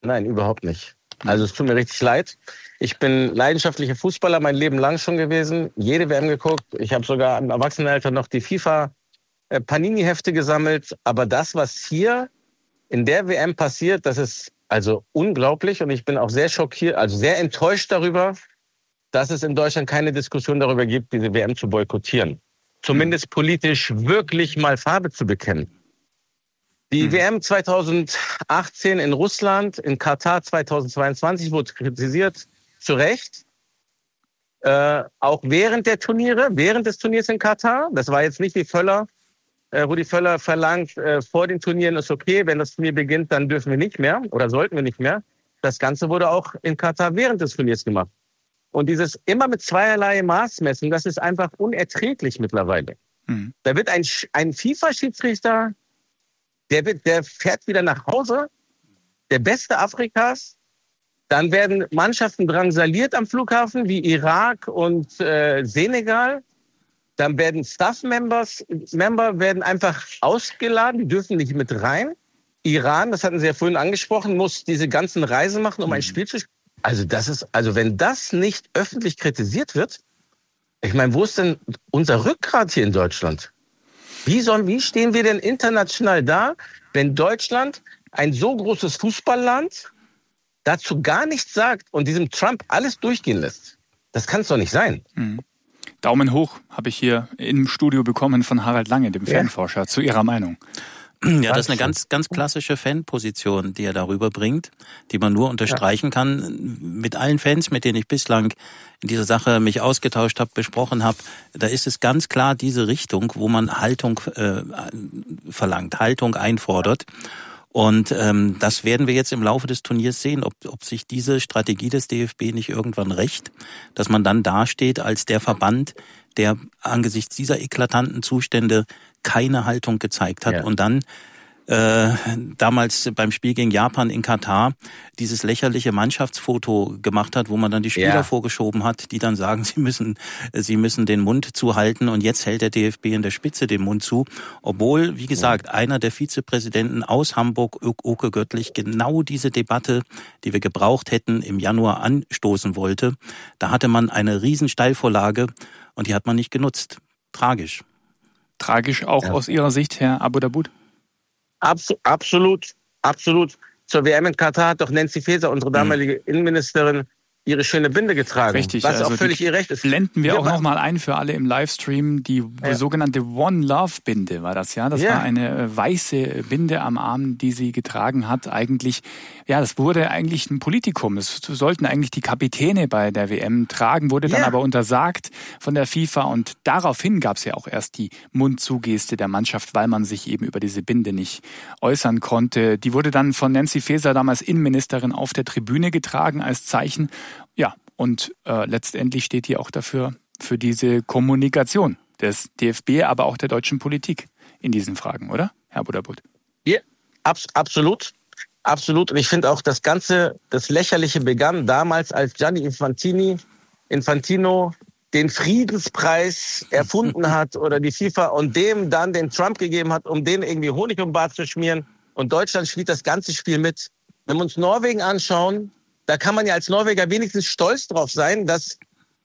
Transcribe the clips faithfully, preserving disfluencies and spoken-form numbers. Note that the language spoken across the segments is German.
Nein, überhaupt nicht. Also es tut mir richtig leid. Ich bin leidenschaftlicher Fußballer, mein Leben lang schon gewesen. Jede W M geguckt. Ich habe sogar im Erwachsenenalter noch die FIFA-Panini-Hefte gesammelt. Aber das, was hier in der W M passiert, das ist also unglaublich. Und ich bin auch sehr schockiert, also sehr enttäuscht darüber, dass es in Deutschland keine Diskussion darüber gibt, diese W M zu boykottieren. Zumindest politisch wirklich mal Farbe zu bekennen. Die mhm. W M zweitausendachtzehn in Russland, in Katar zweitausendzweiundzwanzig wurde kritisiert, zu Recht. Äh, auch während der Turniere, während des Turniers in Katar. Das war jetzt nicht wie Völler, äh, Rudi Völler verlangt, äh, vor den Turnieren ist okay, wenn das Turnier beginnt, dann dürfen wir nicht mehr oder sollten wir nicht mehr. Das Ganze wurde auch in Katar während des Turniers gemacht. Und dieses immer mit zweierlei Maß messen, das ist einfach unerträglich mittlerweile. Mhm. Da wird ein, ein FIFA-Schiedsrichter, der, wird, der fährt wieder nach Hause, der Beste Afrikas. Dann werden Mannschaften drangsaliert am Flughafen, wie Irak und äh, Senegal. Dann werden Staff-Members Member werden einfach ausgeladen, die dürfen nicht mit rein. Iran, das hatten Sie ja vorhin angesprochen, muss diese ganzen Reisen machen, um mhm. ein Spiel zu spielen. Also das ist, also wenn das nicht öffentlich kritisiert wird, ich meine, wo ist denn unser Rückgrat hier in Deutschland? Wie sollen, wie stehen wir denn international da, wenn Deutschland, ein so großes Fußballland, dazu gar nichts sagt und diesem Trump alles durchgehen lässt? Das kann es doch nicht sein. Mhm. Daumen hoch habe ich hier im Studio bekommen von Harald Lange, dem ja. Fanforscher, zu Ihrer Meinung. Ja, das ist eine ganz, ganz klassische Fanposition, die er darüber bringt, die man nur unterstreichen ja. kann. Mit allen Fans, mit denen ich bislang in dieser Sache mich ausgetauscht habe, besprochen habe, da ist es ganz klar diese Richtung, wo man Haltung äh, verlangt, Haltung einfordert. Und ähm, das werden wir jetzt im Laufe des Turniers sehen, ob, ob sich diese Strategie des D F B nicht irgendwann rächt, dass man dann dasteht als der Verband, der angesichts dieser eklatanten Zustände keine Haltung gezeigt hat ja. und dann äh, damals beim Spiel gegen Japan in Katar dieses lächerliche Mannschaftsfoto gemacht hat, wo man dann die Spieler ja. vorgeschoben hat, die dann sagen, sie müssen sie müssen den Mund zuhalten und jetzt hält der D F B in der Spitze den Mund zu, obwohl, wie gesagt, ja. einer der Vizepräsidenten aus Hamburg, Oke Göttlich, genau diese Debatte, die wir gebraucht hätten, im Januar anstoßen wollte. Da hatte man eine riesen Steilvorlage und die hat man nicht genutzt. Tragisch. Tragisch auch ja. aus Ihrer Sicht, Herr Abu Daboud? Abs- absolut, absolut. Zur W M in Katar hat doch Nancy Faeser, unsere damalige mhm. Innenministerin, ihre schöne Binde getragen. Richtig, was also auch völlig ihr Recht ist. Blenden wir ja, auch nochmal ein für alle im Livestream. Die ja. sogenannte One Love Binde war das, ja? Das ja. war eine weiße Binde am Arm, die sie getragen hat. Eigentlich, ja, das wurde eigentlich ein Politikum. Das sollten eigentlich die Kapitäne bei der W M tragen, wurde dann ja. aber untersagt von der FIFA. Und daraufhin gab es ja auch erst die Mund-zu-Geste der Mannschaft, weil man sich eben über diese Binde nicht äußern konnte. Die wurde dann von Nancy Faeser, damals Innenministerin, auf der Tribüne getragen als Zeichen. Ja, und äh, letztendlich steht hier auch dafür, für diese Kommunikation des D F B, aber auch der deutschen Politik in diesen Fragen, oder, Herr Abu Daboud? Ja, abs- absolut. Absolut. Und ich finde auch, das Ganze, das Lächerliche begann damals, als Gianni Infantini, Infantino den Friedenspreis erfunden hat oder die FIFA und dem dann den Trump gegeben hat, um den irgendwie Honig um den Bart zu schmieren. Und Deutschland spielt das ganze Spiel mit. Wenn wir uns Norwegen anschauen, da kann man ja als Norweger wenigstens stolz drauf sein, dass,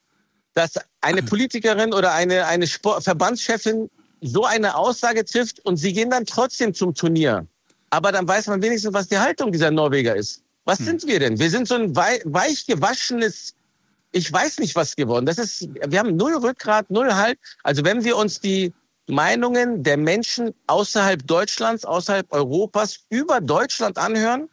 dass eine Politikerin oder eine, eine Sport- Verbandschefin so eine Aussage trifft und sie gehen dann trotzdem zum Turnier. Aber dann weiß man wenigstens, was die Haltung dieser Norweger ist. Was hm. sind wir denn? Wir sind so ein wei- weich gewaschenes, ich weiß nicht was geworden. Das ist, wir haben null Rückgrat, null Halt. Also wenn wir uns die Meinungen der Menschen außerhalb Deutschlands, außerhalb Europas über Deutschland anhören,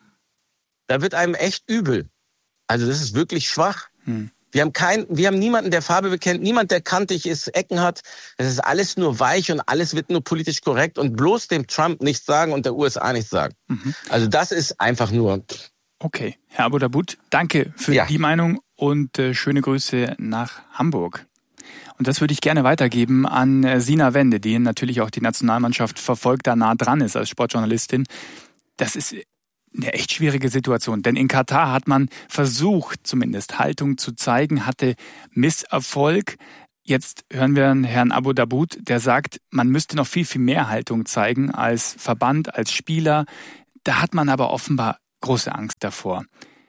da wird einem echt übel. Also das ist wirklich schwach. Hm. Wir haben kein, wir haben niemanden, der Farbe bekennt, niemand, der kantig ist, Ecken hat. Es ist alles nur weich und alles wird nur politisch korrekt und bloß dem Trump nichts sagen und der U S A nichts sagen. Mhm. Also das ist einfach nur... Okay, Herr Abu Daboud, danke für ja. die Meinung und äh, schöne Grüße nach Hamburg. Und das würde ich gerne weitergeben an äh, Sina Wende, die natürlich auch die Nationalmannschaft verfolgt, da nah dran ist als Sportjournalistin. Das ist eine echt schwierige Situation, denn in Katar hat man versucht, zumindest Haltung zu zeigen, hatte Misserfolg. Jetzt hören wir Herrn Abu Daboud, der sagt, man müsste noch viel, viel mehr Haltung zeigen als Verband, als Spieler. Da hat man aber offenbar große Angst davor.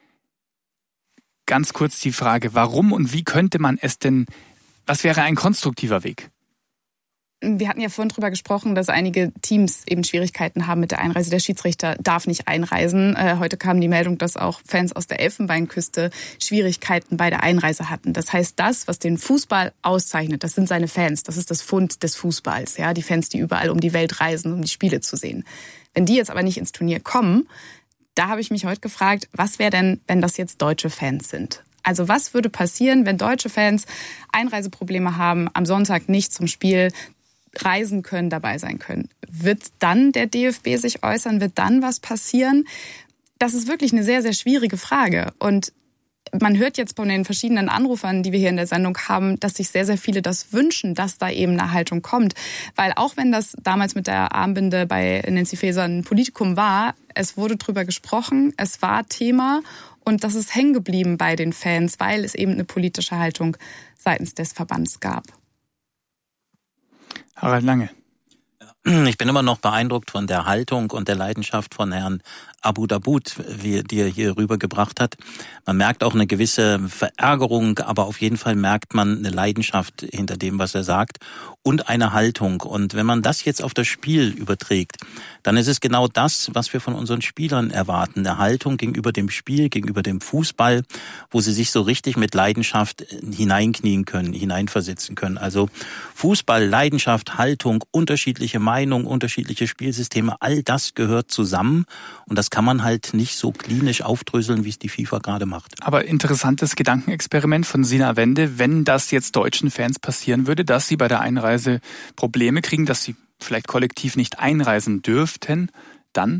Ganz kurz die Frage, warum und wie könnte man es denn, was wäre ein konstruktiver Weg? Wir hatten ja vorhin drüber gesprochen, dass einige Teams eben Schwierigkeiten haben mit der Einreise. Der Schiedsrichter darf nicht einreisen. Äh, heute kam die Meldung, dass auch Fans aus der Elfenbeinküste Schwierigkeiten bei der Einreise hatten. Das heißt, das, was den Fußball auszeichnet, das sind seine Fans. Das ist das Pfund des Fußballs. Ja, die Fans, die überall um die Welt reisen, um die Spiele zu sehen. Wenn die jetzt aber nicht ins Turnier kommen, da habe ich mich heute gefragt, was wäre denn, wenn das jetzt deutsche Fans sind? Also was würde passieren, wenn deutsche Fans Einreiseprobleme haben, am Sonntag nicht zum Spiel reisen können, dabei sein können? Wird dann der D F B sich äußern? Wird dann was passieren? Das ist wirklich eine sehr, sehr schwierige Frage. Und man hört jetzt von den verschiedenen Anrufern, die wir hier in der Sendung haben, dass sich sehr, sehr viele das wünschen, dass da eben eine Haltung kommt. Weil auch wenn das damals mit der Armbinde bei Nancy Faeser ein Politikum war, es wurde drüber gesprochen, es war Thema und das ist hängen geblieben bei den Fans, weil es eben eine politische Haltung seitens des Verbands gab. Harald Lange. Ich bin immer noch beeindruckt von der Haltung und der Leidenschaft von Herrn Abu Daboud, wie, die er hier rübergebracht hat. Man merkt auch eine gewisse Verärgerung, aber auf jeden Fall merkt man eine Leidenschaft hinter dem, was er sagt und eine Haltung. Und wenn man das jetzt auf das Spiel überträgt, dann ist es genau das, was wir von unseren Spielern erwarten. Eine Haltung gegenüber dem Spiel, gegenüber dem Fußball, wo sie sich so richtig mit Leidenschaft hineinknien können, hineinversetzen können. Also Fußball, Leidenschaft, Haltung, unterschiedliche Meinungen, unterschiedliche Spielsysteme, all das gehört zusammen. Und das kann man halt nicht so klinisch aufdröseln, wie es die FIFA gerade macht. Aber interessantes Gedankenexperiment von Sina Wende, wenn das jetzt deutschen Fans passieren würde, dass sie bei der Einreise Probleme kriegen, dass sie vielleicht kollektiv nicht einreisen dürften, dann?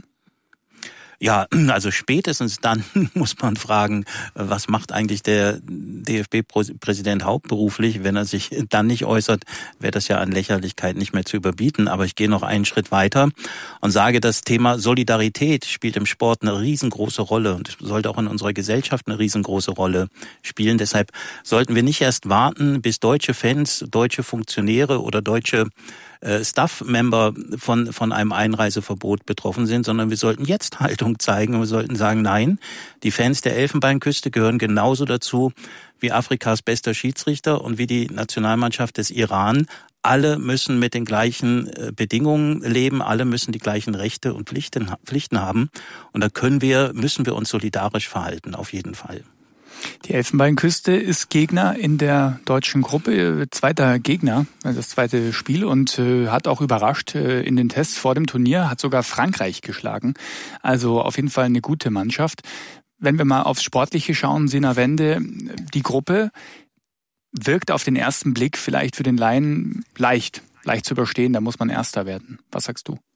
Ja, also spätestens dann muss man fragen, was macht eigentlich der D F B-Präsident hauptberuflich? Wenn er sich dann nicht äußert, wäre das ja an Lächerlichkeit nicht mehr zu überbieten. Aber ich gehe noch einen Schritt weiter und sage, das Thema Solidarität spielt im Sport eine riesengroße Rolle und sollte auch in unserer Gesellschaft eine riesengroße Rolle spielen. Deshalb sollten wir nicht erst warten, bis deutsche Fans, deutsche Funktionäre oder deutsche Staff-Member von von einem Einreiseverbot betroffen sind, sondern wir sollten jetzt Haltung zeigen und wir sollten sagen, nein, die Fans der Elfenbeinküste gehören genauso dazu wie Afrikas bester Schiedsrichter und wie die Nationalmannschaft des Iran. Alle müssen mit den gleichen Bedingungen leben, alle müssen die gleichen Rechte und Pflichten, Pflichten haben und da können wir, müssen wir uns solidarisch verhalten, auf jeden Fall. Die Elfenbeinküste ist Gegner in der deutschen Gruppe, zweiter Gegner, das zweite Spiel und äh, hat auch überrascht äh, in den Tests vor dem Turnier, hat sogar Frankreich geschlagen. Also auf jeden Fall eine gute Mannschaft. Wenn wir mal aufs Sportliche schauen, Sina Wende, die Gruppe wirkt auf den ersten Blick vielleicht für den Laien leicht, leicht zu überstehen, da muss man Erster werden. Was sagst du?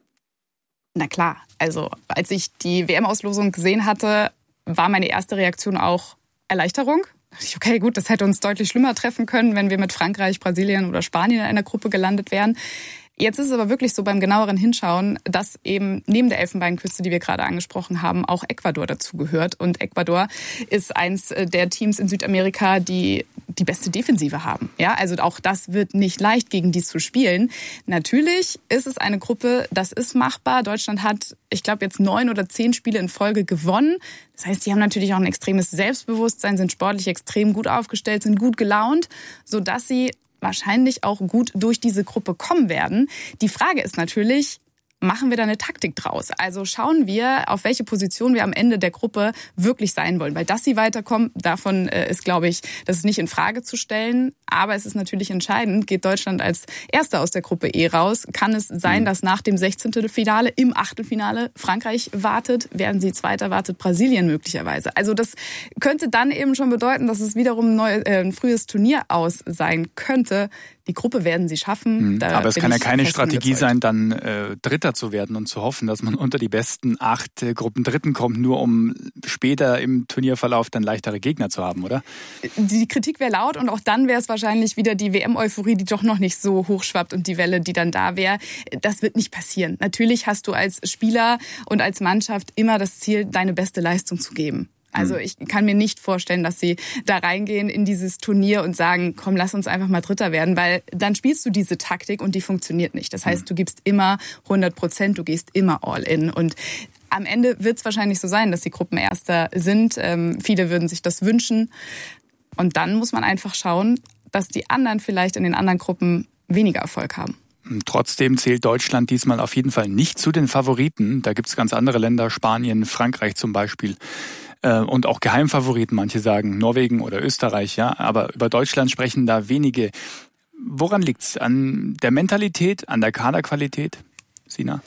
Na klar, also als ich die W M-Auslosung gesehen hatte, war meine erste Reaktion auch Erleichterung. Okay, gut, das hätte uns deutlich schlimmer treffen können, wenn wir mit Frankreich, Brasilien oder Spanien in einer Gruppe gelandet wären. Jetzt ist es aber wirklich so beim genaueren Hinschauen, dass eben neben der Elfenbeinküste, die wir gerade angesprochen haben, auch Ecuador dazugehört. Und Ecuador ist eins der Teams in Südamerika, die die beste Defensive haben. Ja, also auch das wird nicht leicht, gegen die zu spielen. Natürlich ist es eine Gruppe, das ist machbar. Deutschland hat, ich glaube, jetzt neun oder zehn Spiele in Folge gewonnen. Das heißt, die haben natürlich auch ein extremes Selbstbewusstsein, sind sportlich extrem gut aufgestellt, sind gut gelaunt, sodass sie wahrscheinlich auch gut durch diese Gruppe kommen werden. Die Frage ist natürlich, machen wir da eine Taktik draus? Also schauen wir, auf welche Position wir am Ende der Gruppe wirklich sein wollen. Weil dass sie weiterkommen, davon ist, glaube ich, das ist nicht in Frage zu stellen. Aber es ist natürlich entscheidend, geht Deutschland als Erster aus der Gruppe E raus? Kann es sein, dass nach dem sechzehnten Finale im Achtelfinale Frankreich wartet? Werden sie Zweiter, wartet Brasilien möglicherweise? Also das könnte dann eben schon bedeuten, dass es wiederum ein, neu, äh, ein frühes Turnier aus sein könnte. Die Gruppe werden sie schaffen. Da Aber es kann ja keine Strategie sein, dann äh, Dritter zu werden und zu hoffen, dass man unter die besten acht äh, Gruppendritten kommt, nur um später im Turnierverlauf dann leichtere Gegner zu haben, oder? Die Kritik wäre laut und auch dann wäre es wahrscheinlich wieder die W M-Euphorie, die doch noch nicht so hochschwappt und die Welle, die dann da wäre. Das wird nicht passieren. Natürlich hast du als Spieler und als Mannschaft immer das Ziel, deine beste Leistung zu geben. Also ich kann mir nicht vorstellen, dass sie da reingehen in dieses Turnier und sagen, komm, lass uns einfach mal Dritter werden, weil dann spielst du diese Taktik und die funktioniert nicht. Das heißt, du gibst immer hundert Prozent, du gehst immer all in und Am Ende wird es wahrscheinlich so sein, dass die Gruppenerster sind. Ähm, viele würden sich das wünschen. Und dann muss man einfach schauen, dass die anderen vielleicht in den anderen Gruppen weniger Erfolg haben. Trotzdem zählt Deutschland diesmal auf jeden Fall nicht zu den Favoriten. Da gibt es ganz andere Länder, Spanien, Frankreich zum Beispiel. Und auch Geheimfavoriten, manche sagen Norwegen oder Österreich. Ja, aber über Deutschland sprechen da wenige. Woran liegt's? An der Mentalität, an der Kaderqualität? Sina?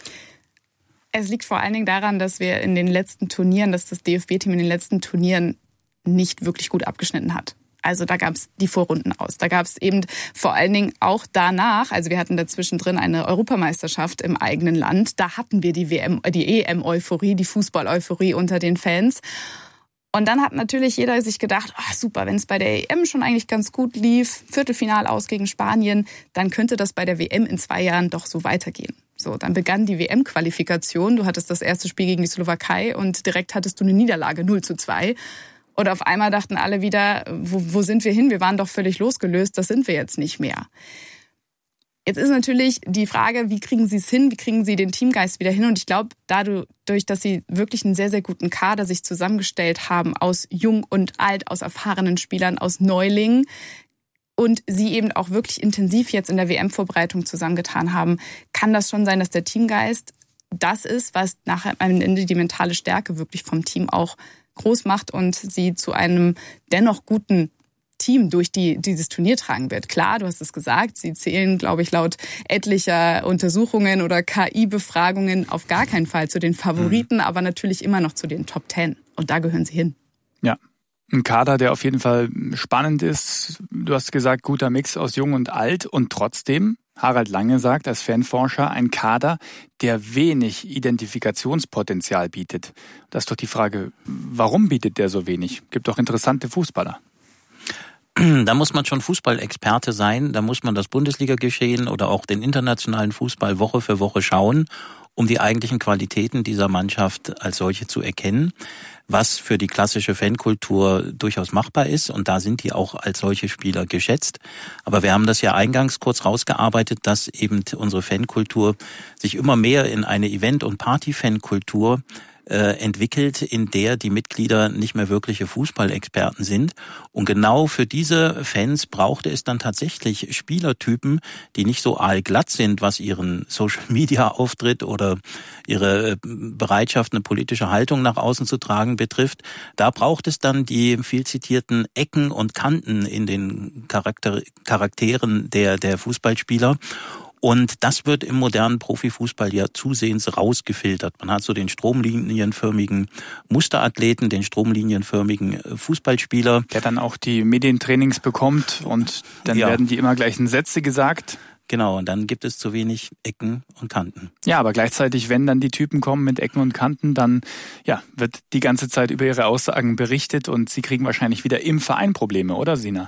Es liegt vor allen Dingen daran, dass wir in den letzten Turnieren, dass das D F B-Team in den letzten Turnieren nicht wirklich gut abgeschnitten hat. Also da gab es die Vorrunden aus. Da gab es eben vor allen Dingen auch danach, also wir hatten dazwischen drin eine Europameisterschaft im eigenen Land. Da hatten wir die W M, die E M-Euphorie, die Fußball-Euphorie unter den Fans. Und dann hat natürlich jeder sich gedacht, oh, super, wenn es bei der E M schon eigentlich ganz gut lief, Viertelfinal aus gegen Spanien, dann könnte das bei der W M in zwei Jahren doch so weitergehen. So, dann begann die W M-Qualifikation. Du hattest das erste Spiel gegen die Slowakei und direkt hattest du eine Niederlage null zu zwei. Und auf einmal dachten alle wieder, wo, wo sind wir hin? Wir waren doch völlig losgelöst, das sind wir jetzt nicht mehr. Jetzt ist natürlich die Frage, wie kriegen sie es hin? Wie kriegen sie den Teamgeist wieder hin? Und ich glaube, dadurch, dass sie wirklich einen sehr, sehr guten Kader sich zusammengestellt haben aus Jung und Alt, aus erfahrenen Spielern, aus Neulingen, und sie eben auch wirklich intensiv jetzt in der W M-Vorbereitung zusammengetan haben, kann das schon sein, dass der Teamgeist das ist, was nachher am Ende die mentale Stärke wirklich vom Team auch groß macht und sie zu einem dennoch guten Team durch die, dieses Turnier tragen wird. Klar, du hast es gesagt, sie zählen, glaube ich, laut etlicher Untersuchungen oder K I-Befragungen auf gar keinen Fall zu den Favoriten, mhm. aber natürlich immer noch zu den Top Ten. Und da gehören sie hin. Ja. Ein Kader, der auf jeden Fall spannend ist. Du hast gesagt, guter Mix aus Jung und Alt. Und trotzdem, Harald Lange sagt als Fanforscher, ein Kader, der wenig Identifikationspotenzial bietet. Das ist doch die Frage, warum bietet der so wenig? Gibt doch interessante Fußballer. Da muss man schon Fußballexperte sein. Da muss man das Bundesliga-Geschehen oder auch den internationalen Fußball Woche für Woche schauen, um die eigentlichen Qualitäten dieser Mannschaft als solche zu erkennen, was für die klassische Fankultur durchaus machbar ist. Und da sind die auch als solche Spieler geschätzt. Aber wir haben das ja eingangs kurz rausgearbeitet, dass eben unsere Fankultur sich immer mehr in eine Event- und Party-Fankultur äh, entwickelt, in der die Mitglieder nicht mehr wirkliche Fußballexperten sind. Und genau für diese Fans brauchte es dann tatsächlich Spielertypen, die nicht so aalglatt sind, was ihren Social-Media-Auftritt oder ihre Bereitschaft, eine politische Haltung nach außen zu tragen betrifft. Da braucht es dann die viel zitierten Ecken und Kanten in den Charakter- Charakteren der, der Fußballspieler. Und das wird im modernen Profifußball ja zusehends rausgefiltert. Man hat so den stromlinienförmigen Musterathleten, den stromlinienförmigen Fußballspieler. Der dann auch die Medientrainings bekommt und dann ja. werden die immer gleichen Sätze gesagt. Genau, und dann gibt es zu wenig Ecken und Kanten. Ja, aber gleichzeitig, wenn dann die Typen kommen mit Ecken und Kanten, dann ja, wird die ganze Zeit über ihre Aussagen berichtet und sie kriegen wahrscheinlich wieder im Verein Probleme, oder Sina?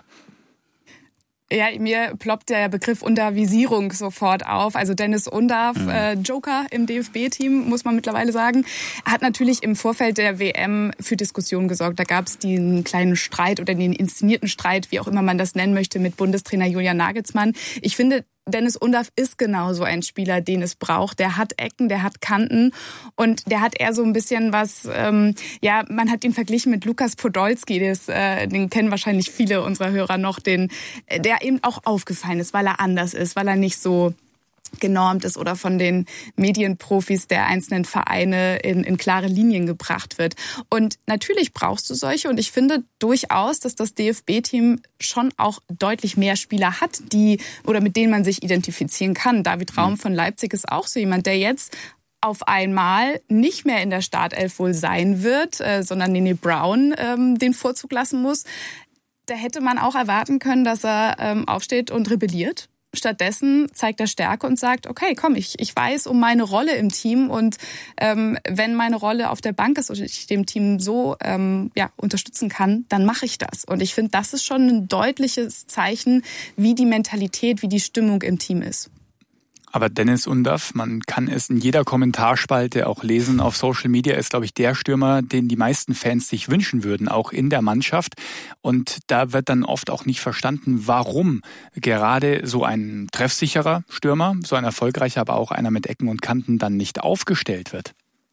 Ja, mir ploppt der Begriff Untervisierung sofort auf. Also Dennis Undav, mhm. äh, Joker im D F B-Team, muss man mittlerweile sagen, hat natürlich im Vorfeld der W M für Diskussionen gesorgt. Da gab es diesen kleinen Streit oder den inszenierten Streit, wie auch immer man das nennen möchte, mit Bundestrainer Julian Nagelsmann. Ich finde, Dennis Undav ist genau so ein Spieler, den es braucht. Der hat Ecken, der hat Kanten und der hat eher so ein bisschen was, ähm, ja, man hat ihn verglichen mit Lukas Podolski, das, äh, den kennen wahrscheinlich viele unserer Hörer noch, den, der eben auch aufgefallen ist, weil er anders ist, weil er nicht so genormt ist oder von den Medienprofis der einzelnen Vereine in, in klare Linien gebracht wird. Und natürlich brauchst du solche und ich finde durchaus, dass das D F B-Team schon auch deutlich mehr Spieler hat, die oder mit denen man sich identifizieren kann. David Raum von Leipzig ist auch so jemand, der jetzt auf einmal nicht mehr in der Startelf wohl sein wird, äh, sondern Nene Brown ähm, den Vorzug lassen muss. Da hätte man auch erwarten können, dass er ähm, aufsteht und rebelliert. Stattdessen zeigt er Stärke und sagt, okay, komm, ich, ich weiß um meine Rolle im Team und ähm, wenn meine Rolle auf der Bank ist und ich dem Team so ähm, ja, unterstützen kann, dann mache ich das. Und ich finde, das ist schon ein deutliches Zeichen, wie die Mentalität, wie die Stimmung im Team ist. Aber Dennis Undav, man kann es in jeder Kommentarspalte auch lesen auf Social Media, ist, glaube ich, der Stürmer, den die meisten Fans sich wünschen würden, auch in der Mannschaft. Und da wird dann oft auch nicht verstanden, warum gerade so ein treffsicherer Stürmer, so ein erfolgreicher, aber auch einer mit Ecken und Kanten dann nicht aufgestellt wird.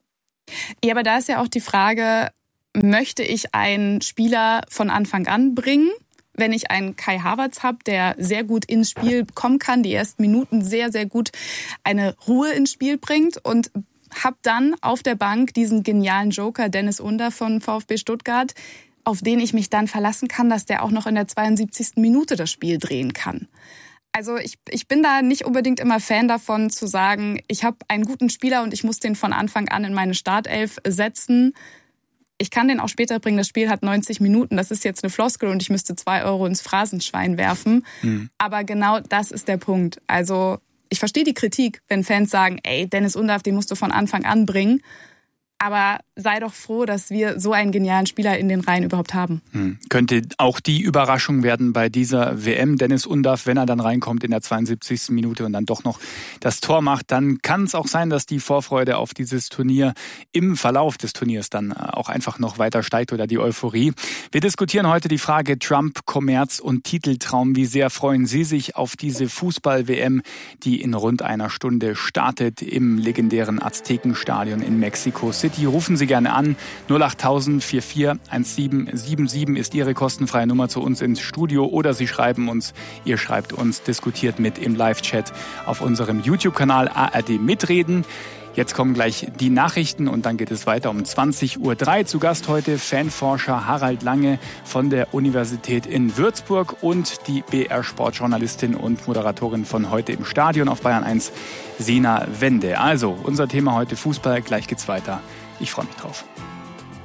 Ja, aber da ist ja auch die Frage, möchte ich einen Spieler von Anfang an bringen? Wenn ich einen Kai Havertz habe, der sehr gut ins Spiel kommen kann, die ersten Minuten sehr, sehr gut eine Ruhe ins Spiel bringt und habe dann auf der Bank diesen genialen Joker Dennis Undav von VfB Stuttgart, auf den ich mich dann verlassen kann, dass der auch noch in der zweiundsiebzigsten Minute das Spiel drehen kann. Also ich, ich bin da nicht unbedingt immer Fan davon zu sagen, ich habe einen guten Spieler und ich muss den von Anfang an in meine Startelf setzen. Ich kann den auch später bringen, das Spiel hat neunzig Minuten, das ist jetzt eine Floskel und ich müsste zwei Euro ins Phrasenschwein werfen. Mhm. Aber genau das ist der Punkt. Also ich verstehe die Kritik, wenn Fans sagen, ey, Dennis Undav, den musst du von Anfang an bringen. Aber sei doch froh, dass wir so einen genialen Spieler in den Reihen überhaupt haben. Hm. Könnte auch die Überraschung werden bei dieser W M. Dennis Undav, wenn er dann reinkommt in der zweiundsiebzigsten Minute und dann doch noch das Tor macht, dann kann es auch sein, dass die Vorfreude auf dieses Turnier im Verlauf des Turniers dann auch einfach noch weiter steigt oder die Euphorie. Wir diskutieren heute die Frage Trump, Kommerz und Titeltraum. Wie sehr freuen Sie sich auf diese Fußball-W M, die in rund einer Stunde startet im legendären Aztekenstadion in Mexico City? Rufen Sie gerne an. null acht tausend vierundvierzig siebzehn siebenundsiebzig ist Ihre kostenfreie Nummer zu uns ins Studio oder Sie schreiben uns, ihr schreibt uns, diskutiert mit im Live-Chat auf unserem YouTube-Kanal A R D Mitreden. Jetzt kommen gleich die Nachrichten und dann geht es weiter um zwanzig Uhr drei. Zu Gast heute Fanforscher Harald Lange von der Universität in Würzburg und die B R-Sportjournalistin und Moderatorin von Heute im Stadion auf Bayern eins, Sina Wende. Also, unser Thema heute Fußball. Gleich geht's weiter. Ich freue mich drauf.